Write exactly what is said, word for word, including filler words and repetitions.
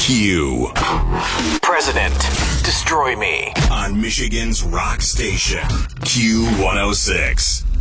Q. President, destroy me. On Michigan's rock station, Q one oh six.